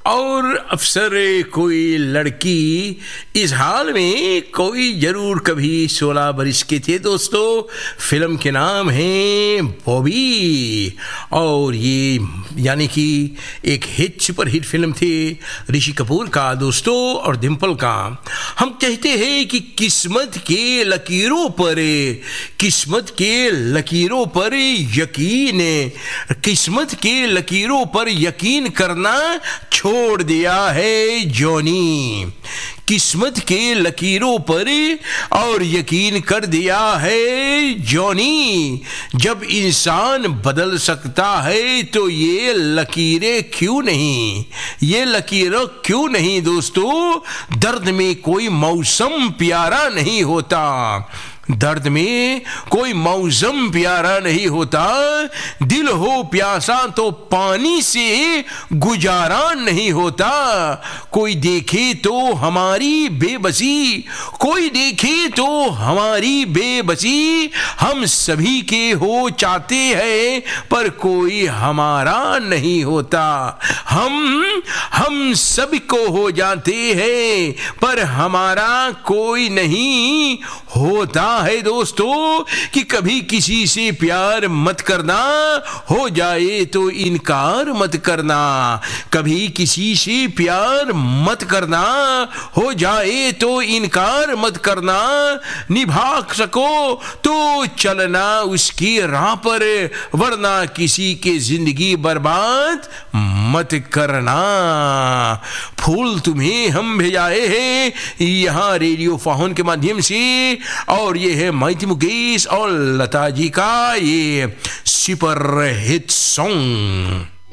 और अफसर कोई लड़की, इस हाल में कोई जरूर कभी 16 बरस के थे दोस्तों। फिल्म के नाम है बॉबी, और ये यानी कि एक हिट सुपर हिट फिल्म थी ऋषि कपूर का दोस्तों और डिम्पल का। हम कहते हैं कि किस्मत के लकीरों पर, किस्मत के लकीरों पर यकीन, किस्मत के लकीरों पर यकीन करना छोड़ दिया है जॉनी। किस्मत के लकीरों पर और यकीन कर दिया है जॉनी। जब इंसान बदल सकता है तो ये लकीरें क्यों नहीं, ये लकीरें क्यों नहीं दोस्तों। दर्द में कोई मौसम प्यारा नहीं होता, दर्द में कोई मौसम प्यारा नहीं होता। दिल हो प्यासा तो पानी से गुजारा नहीं होता। कोई देखे तो हमारी बेबसी, कोई देखे तो हमारी बेबसी। हम सभी के हो चाहते हैं पर कोई हमारा नहीं होता। हम सभी को हो जाते हैं पर हमारा कोई नहीं होता है दोस्तों। कि कभी किसी से प्यार मत करना, हो जाए तो इनकार मत करना। कभी किसी से प्यार मत करना, हो जाए तो इनकार मत करना। निभा सको तो चलना उसकी राह पर, वरना किसी के जिंदगी बर्बाद मत करना। फूल तुम्हें हम भेजाए हैं यहाँ रेडियो फाउन के माध्यम से, और ये है माइती मुकेश और लता जी का ये सुपर हिट सॉन्ग।